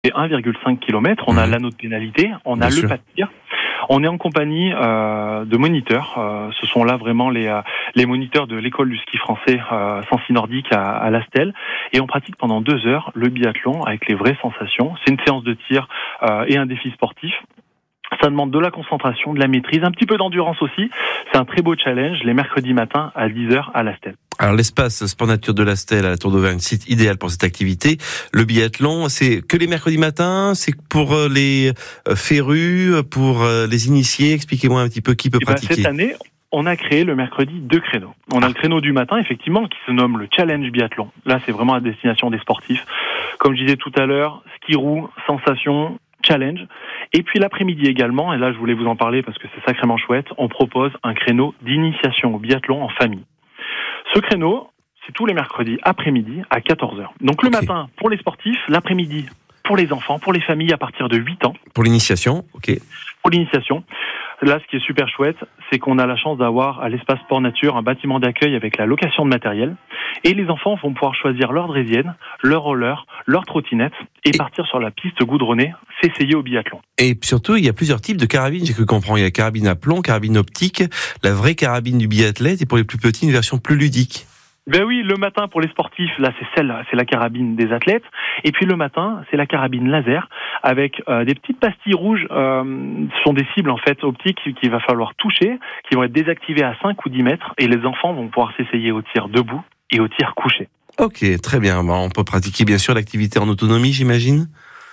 Et 1,5 km, on a l'anneau de pénalité, on a le pas de tir. On est en compagnie de moniteurs. Ce sont là vraiment les moniteurs de l'école du ski français Sancy Nordique à Lastel. Et on pratique pendant 2 heures le biathlon avec les vraies sensations. C'est une séance de tir et un défi sportif. Ça demande de la concentration, de la maîtrise, un petit peu d'endurance aussi. C'est un très beau challenge les mercredis matins à 10h à Lastel. Alors l'espace Sport Nature de Lastel à la Tour d'Auvergne, site idéal pour cette activité. Le biathlon, c'est que les mercredis matins, c'est pour les férus, pour les initiés. Expliquez-moi un petit peu qui peut pratiquer. Cette année, on a créé le mercredi 2 créneaux. On a le créneau du matin, effectivement, qui se nomme le Challenge Biathlon. Là, c'est vraiment à destination des sportifs. Comme je disais tout à l'heure, ski roue, sensation, challenge. Et puis l'après-midi également, et là je voulais vous en parler parce que c'est sacrément chouette, on propose un créneau d'initiation au biathlon en famille. Ce créneau, c'est tous les mercredis après-midi à 14h. Donc le matin pour les sportifs, l'après-midi pour les enfants, pour les familles à partir de 8 ans. Pour l'initiation, ok. Pour l'initiation. Là, ce qui est super chouette, c'est qu'on a la chance d'avoir à l'espace Sport Nature un bâtiment d'accueil avec la location de matériel. Et les enfants vont pouvoir choisir leur draisienne, leur roller, leur trottinette et partir sur la piste goudronnée, s'essayer au biathlon. Et surtout, il y a plusieurs types de carabines, j'ai cru comprendre. Il y a carabine à plomb, carabine optique, la vraie carabine du biathlète et pour les plus petits, une version plus ludique. Ben oui, le matin pour les sportifs, là c'est la carabine des athlètes. Et puis le matin, c'est la carabine laser avec des petites pastilles rouges. Ce sont des cibles en fait optiques qu'il va falloir toucher, qui vont être désactivées à 5 ou 10 mètres. Et les enfants vont pouvoir s'essayer au tir debout et au tir couché. Ok, très bien. On peut pratiquer bien sûr l'activité en autonomie, j'imagine.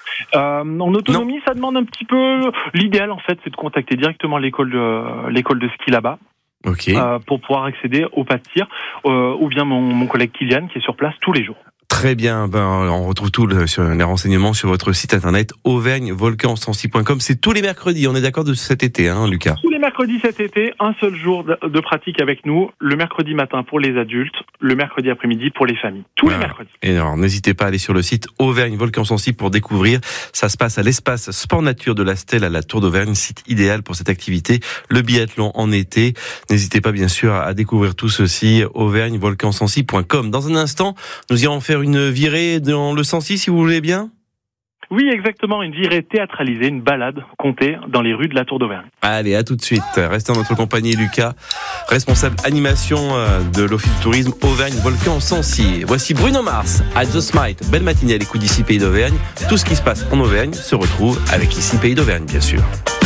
En autonomie, ça demande un petit peu. L'idéal en fait, c'est de contacter directement l'école de ski là-bas. Pour pouvoir accéder au pas de tir, ou bien mon collègue Kylian qui est sur place tous les jours. Très bien, on retrouve sur les renseignements sur votre site internet auvergnevolcansancy.com. C'est tous les mercredis, on est d'accord de cet été, Lucas? Tous les mercredis cet été, un seul jour de pratique avec nous, le mercredi matin pour les adultes, le mercredi après-midi pour les familles. Tous les mercredis. Et alors, n'hésitez pas à aller sur le site Auvergne-Volcan-Sancy pour découvrir. Ça se passe à l'espace Sport Nature de Lastel à la Tour d'Auvergne, site idéal pour cette activité, le biathlon en été. N'hésitez pas bien sûr à découvrir tout ceci, auvergnevolcansancy.com. Dans un instant, nous irons faire une virée dans le Sancy, si vous voulez bien. Oui, exactement, une virée théâtralisée, une balade comptée dans les rues de la Tour d'Auvergne. Allez, à tout de suite. Restez en notre compagnie, Lucas, responsable animation de l'Office du tourisme Auvergne-Volcan-Sancy. Voici Bruno Mars, I Just Might. Belle matinée à l'écoute d'ici Pays d'Auvergne. Tout ce qui se passe en Auvergne se retrouve avec ici Pays d'Auvergne, bien sûr.